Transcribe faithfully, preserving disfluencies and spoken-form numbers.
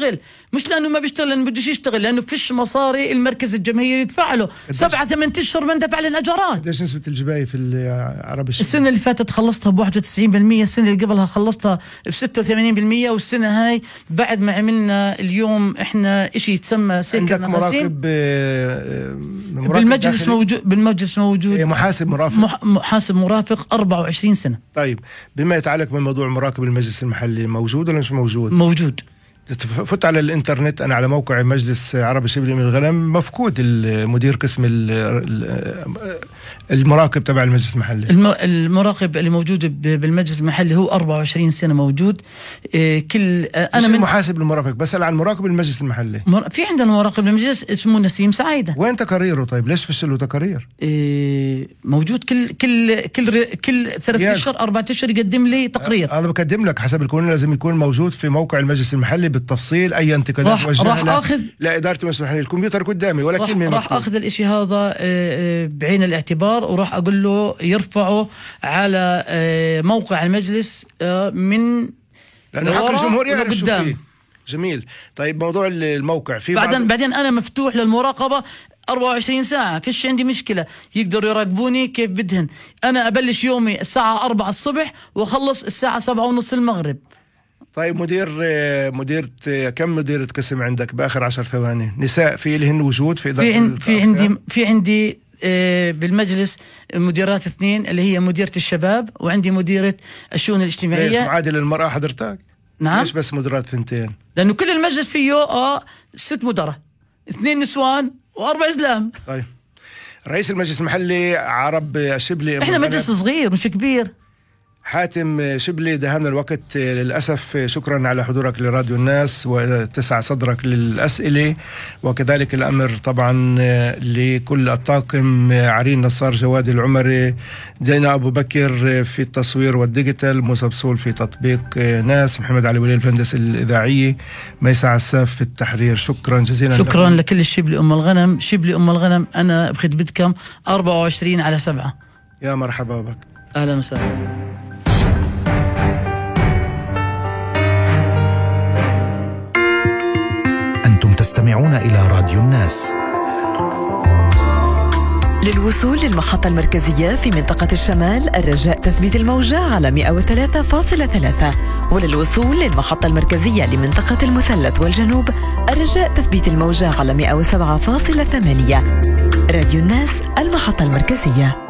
يشتغل، مش لأنه ما بيشتغل لأنه بدوش يشتغل، لأنه فيش مصاري المركز الجماهيري يدفع له. سبعة ثمان أشهر ما ندفع للأجارات. قديش نسبة الجباية في العرب الشباب؟ السنة اللي فاتت خلصتها بواحد وتسعين بالمية، السنة اللي قبلها خلصتها بستة وثمانين بالمية، والسنة هاي بعد ما عملنا اليوم إحنا إشي يتسمى سكر نفسين. مراقب بالمجلس موجود، بالمجلس موجود محاسب مرافق، مح... محاسب مرافق أربعة وعشرين سنة. طيب بما يتعلق بموضوع مراقب المجلس المحلي، موجود ولا مش موجود؟ موجود. فت على الانترنت انا على موقع مجلس عرب الشبلي من الغنم، مفقود المدير قسم المراقب تبع المجلس المحلي. المراقب اللي موجود بالمجلس المحلي هو أربعة وعشرين سنة موجود. كل انا من محاسب المرافق، بسأل عن مراقب المجلس المحلي. مر... في عندنا مراقب المجلس اسمه نسيم سعيدة. وين تقاريره؟ طيب ليش فشلوا تقارير؟ موجود كل كل كل كل ثلاثة اشهر أربعة اشهر يقدم لي تقرير. انا بقدم لك حسب القانون لازم يكون موجود في موقع المجلس المحلي بالتفصيل اي انتقادات راح اخذ لاداره المجلس المحلي. الكمبيوتر قدامي ولكن راح, راح اخذ الاشي هذا بعين الاعتبار، وراح اقول له يرفعه على موقع المجلس من لانه حق الجمهور يعرف شو فيه. جميل. طيب موضوع الموقع في بعدين بعض... بعدين انا مفتوح للمراقبه أربعة وعشرين ساعة، فيش عندي مشكلة، يقدروا يراقبوني كيف بدهن. أنا أبلش يومي الساعة أربعة الصبح وأخلص الساعة سبعة ونص المغرب. طيب مدير مديرة كم مديرة قسم عندك بآخر عشر ثواني نساء في لهن وجود في في, عن في عندي في عندي بالمجلس مديرات اثنين اللي هي مديرة الشباب، وعندي مديرة الشؤون الاجتماعية. ليش معادل المرأة حضرتك؟ نعم. ليش بس مديرات ثنتين؟ لأنه كل المجلس فيه آه ست مدراء، اثنين نسوان وأربع إسلام. طيب رئيس المجلس المحلي عرب الشبلي، احنا مجلس صغير مش كبير. حاتم شبلي، دهمنا الوقت للأسف. شكرا على حضورك لراديو الناس وتسع صدرك للأسئلة، وكذلك الأمر طبعا لكل الطاقم، عرين نصار، جواد العمري، دينا أبو بكر في التصوير والديجيتال، موسى بسول في تطبيق ناس، محمد علي ولي في الهندسة الإذاعية، ميسع عساف في التحرير. شكرا جزيلا. شكرا لكم. لكل الشبلي أم الغنم. شبلي أم الغنم أنا بخدمتكم أربعة وعشرين على سبعة. يا مرحبا بك. أهلا وسهلا. تستمعون إلى راديو الناس. للوصول للمحطة المركزية في منطقة الشمال الرجاء تثبيت الموجة على مئة وثلاثة فاصلة ثلاثة، وللوصول للمحطة المركزية لمنطقة المثلث والجنوب الرجاء تثبيت الموجة على مئة وسبعة فاصلة ثمانية. راديو الناس، المحطة المركزية.